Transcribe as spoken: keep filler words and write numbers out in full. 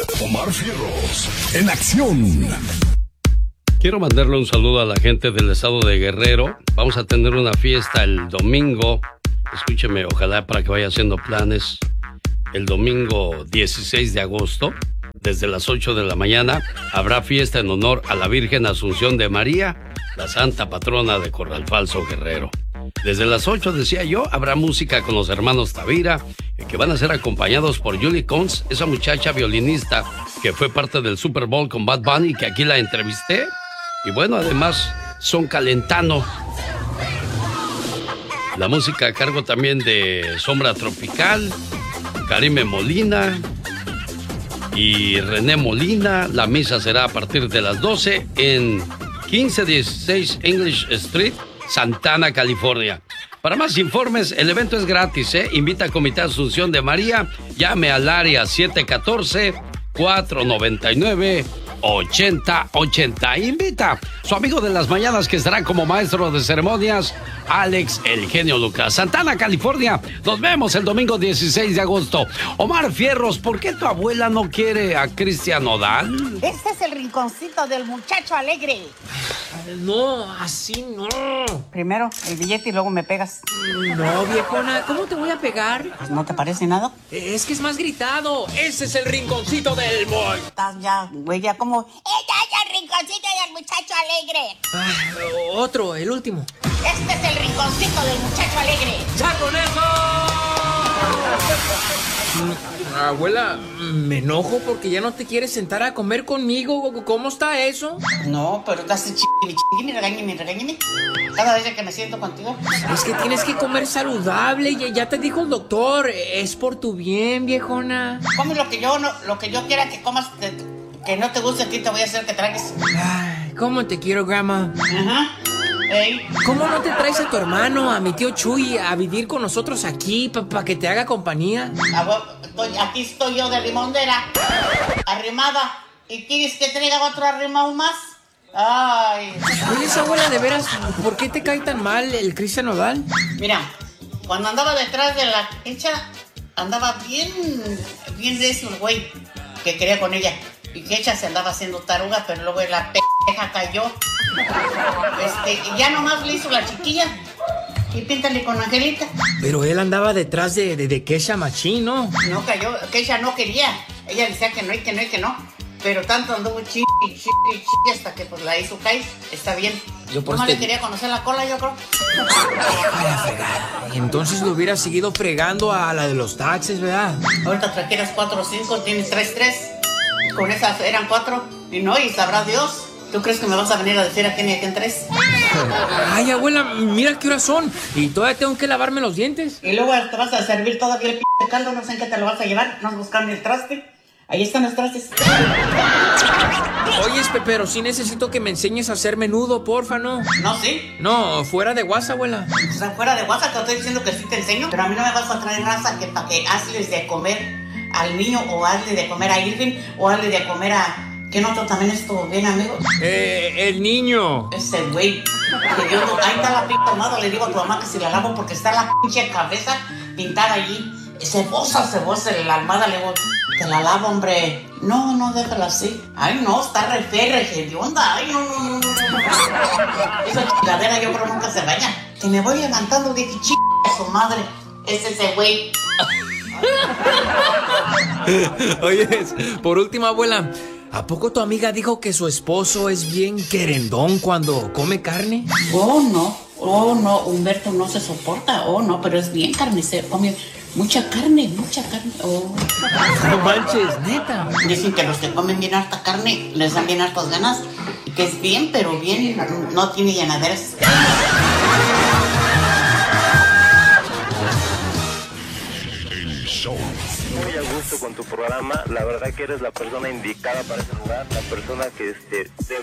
Omar Fierros, en acción. Quiero mandarle un saludo a la gente del estado de Guerrero. Vamos a tener una fiesta el domingo. Escúcheme, ojalá para que vaya haciendo planes. El domingo dieciséis de agosto, desde las ocho de la mañana, habrá fiesta en honor a la Virgen Asunción de María, la santa patrona de Corral Falso, Guerrero. Desde las ocho, decía yo, habrá música con los hermanos Tavira, que van a ser acompañados por Julie Cons, esa muchacha violinista que fue parte del Super Bowl con Bad Bunny, que aquí la entrevisté. Y bueno, además, son calentano. La música a cargo también de Sombra Tropical, Karime Molina y René Molina. La misa será a partir de las doce en quince dieciséis English Street, Santana, California. Para más informes, el evento es gratis, ¿eh? Invita a Comité Asunción de María. Llame al área siete uno cuatro, cuatro nueve nueve, ocho cero ocho cero. Invita a su amigo de las mañanas que estará como maestro de ceremonias, Alex El Genio Lucas. Santana, California. Nos vemos el domingo dieciséis de agosto. Omar Fierros, ¿por qué tu abuela no quiere a Cristian Nodal? Este es el rinconcito del muchacho alegre. No, así no. Primero el billete y luego me pegas. No, viejona, ¿cómo te voy a pegar? Pues, ¿no te parece nada? Es que es más gritado. Ese es el rinconcito del boy. Estás ya, güey, ya como... ¡Este es el rinconcito del muchacho alegre! Ah, otro, el último. Este es el rinconcito del muchacho alegre. ¡Ya con eso! Abuela, me enojo porque ya no te quieres sentar a comer conmigo. ¿Cómo está eso? No, pero te haces chingui, chingui, regáñeme, regáñeme. Cada vez que me siento contigo. Es que tienes que comer saludable. Ya, ya te dijo el doctor. Es por tu bien, viejona. Come lo que yo, no, lo que yo quiera que comas, te, que no te guste a ti, te voy a hacer que tragues. Ay, ¿cómo te quiero, grandma? Ajá. Hey. ¿Cómo no te traes a tu hermano, a mi tío Chuy, a vivir con nosotros aquí para pa que te haga compañía? Estoy, aquí estoy yo de limondera, arrimada. ¿Y quieres que traiga otro arrimado más? Ay. Oye, esa abuela, de veras, ¿por qué te cae tan mal el Cristian Nodal? Mira, cuando andaba detrás de la hecha, andaba bien, bien de eso el güey que quería con ella. Y que ella se andaba haciendo taruga, pero luego la pendeja cayó. Este, y ya nomás le hizo la chiquilla. Y píntale con Angelita. Pero él andaba detrás de, de, de Kesha Machín, ¿no? No cayó, Kesha no quería. Ella decía que no y que no y que no. Pero tanto anduvo chiqui, chiqui, chiqui hasta que pues la hizo caer. Está bien. Yo por no este... le quería conocer la cola, yo creo. A la fregada. Entonces lo hubiera seguido fregando a la de los taxis, ¿verdad? Ahorita trajeras cuatro o cinco, tienes tres, tres. Con esas eran cuatro. Y no, y sabrá Dios. ¿Tú crees que me vas a venir a decir a quién y a quién tres? Ay, abuela, mira qué horas son. Y todavía tengo que lavarme los dientes. Y luego te vas a servir todavía el p*** caldo. No sé en qué te lo vas a llevar. No has buscado ni el traste. Ahí están los trastes. Oye, pero sí necesito que me enseñes a hacer menudo, porfa, ¿no? No, sí. No, fuera de WhatsApp, abuela. O sea, fuera de WhatsApp te estoy diciendo que sí te enseño. Pero a mí no me vas a traer raza que para que hazles de comer al niño, o hazle de comer a Irving, o hazle de comer a... ¿Qué no? ¿Tú también estuvo bien, amigo? Eh, el niño. Ese güey. Que yo no... Ahí está la pinta tomada. Le digo a tu mamá que si la lavo porque está la pinche cabeza pintada allí. Cebosa, cebosa, la almohada. Le digo, te la lavo, hombre. No, no, déjala así. Ay, no, está re fea, re de onda. Ay, no, no, no, no, no. Esa chingadera yo creo nunca se baña. Que me voy levantando de que ch... a su madre. Es ese güey. Oye, por último, abuela, ¿a poco tu amiga dijo que su esposo es bien querendón cuando come carne? Oh, no. Oh, no. Humberto no se soporta. Oh, no, pero es bien carnicero. Come mucha carne, mucha carne. Oh. No manches, neta. Dicen que los que comen bien harta carne les dan bien hartas ganas. Y que es bien, pero bien, no tiene llenaderas. Muy a gusto con tu programa, la verdad que eres la persona indicada para ese lugar, la persona que este, debe